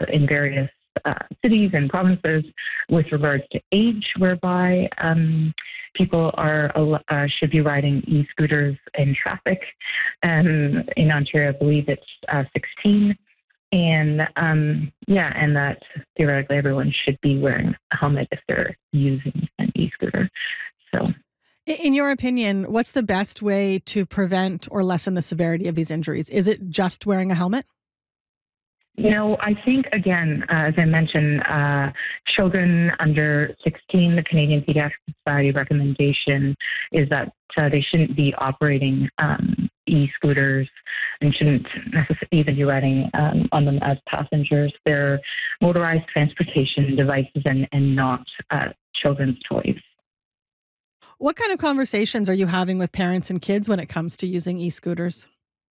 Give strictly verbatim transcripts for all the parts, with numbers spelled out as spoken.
in various uh, cities and provinces with regards to age, whereby um, people are uh, should be riding e-scooters in traffic. Um, in Ontario, I believe it's uh, sixteen. And um, yeah, and that theoretically everyone should be wearing a helmet if they're using an e-scooter. So, in your opinion, what's the best way to prevent or lessen the severity of these injuries? Is it just wearing a helmet? You know, I think, again, uh, as I mentioned, uh, children under sixteen, the Canadian Pediatric Society recommendation is that uh, they shouldn't be operating um, e-scooters and shouldn't necessarily even be riding um, on them as passengers. They're motorized transportation devices and, and not uh, children's toys. What kind of conversations are you having with parents and kids when it comes to using e-scooters?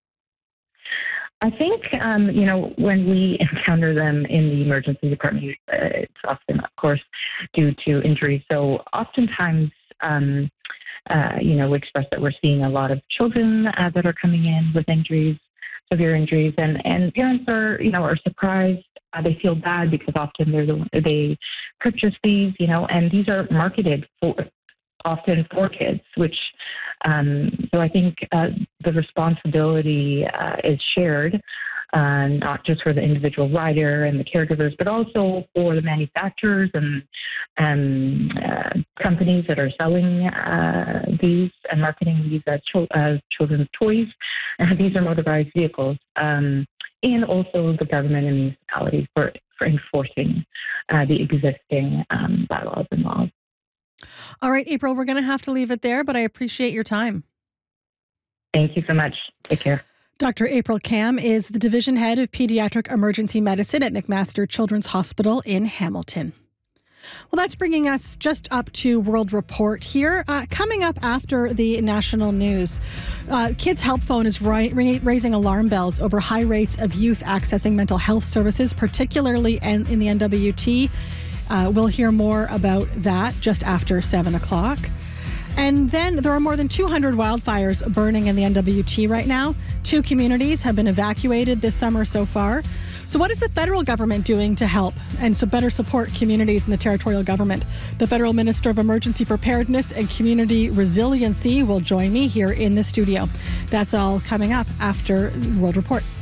I think, um, you know, when we encounter them in the emergency department, uh, it's often, of course, due to injury. So oftentimes, um, uh, you know, we express that we're seeing a lot of children uh, that are coming in with injuries, severe injuries, and, and parents are, you know, are surprised. Uh, they feel bad because often they're the, they purchase these, you know, and these are marketed for often for kids, which um, so I think uh, the responsibility uh, is shared, uh, not just for the individual rider and the caregivers, but also for the manufacturers and um, uh, companies that are selling uh, these and marketing these as cho- uh, children's toys. Uh, these are motorized vehicles, um, and also the government and municipalities for, for enforcing uh, the existing um, bylaws and laws. All right, April, we're going to have to leave it there, but I appreciate your time. Thank you so much. Take care. Doctor April Kam is the Division Head of Pediatric Emergency Medicine at McMaster Children's Hospital in Hamilton. Well, that's bringing us just up to World Report here. Uh, coming up after the national news, uh, Kids Help Phone is ri- ra- raising alarm bells over high rates of youth accessing mental health services, particularly in, in the N W T. Uh, we'll hear more about that just after seven o'clock. And then there are more than two hundred wildfires burning in the N W T right now. Two communities have been evacuated this summer so far. So what is the federal government doing to help and to better support communities in the territorial government? The Federal Minister of Emergency Preparedness and Community Resiliency will join me here in the studio. That's all coming up after World Report.